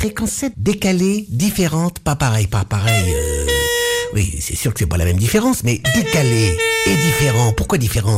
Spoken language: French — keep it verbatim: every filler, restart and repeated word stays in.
fréquence sept, décalée, différente, pas pareil, pas pareil. Euh... Oui, c'est sûr que c'est pas la même différence, mais décalé et différent. Pourquoi différent ?